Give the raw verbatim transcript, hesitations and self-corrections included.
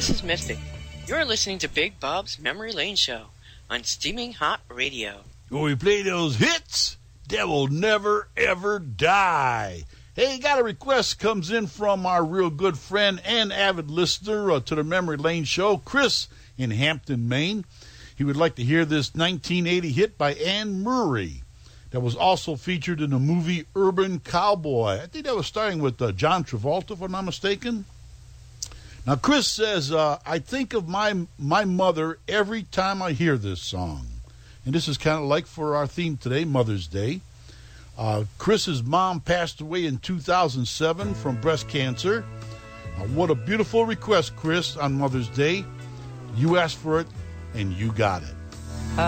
this is Mystic. You're listening to Big Bob's Memory Lane Show on Steaming Hot Radio. Where we play those hits that will never, ever die. Hey, got a request comes in from our real good friend and avid listener uh, to the Memory Lane Show, Chris in Hampton, Maine. He would like to hear this nineteen eighty hit by Anne Murray that was also featured in the movie Urban Cowboy. I think that was starring with uh, John Travolta, if I'm not mistaken. Now, Chris says, uh, I think of my my mother every time I hear this song. And this is kind of like for our theme today, Mother's Day. Uh, Chris's mom passed away in two thousand seven from breast cancer. Now, what a beautiful request, Chris, on Mother's Day. You asked for it, and you got it.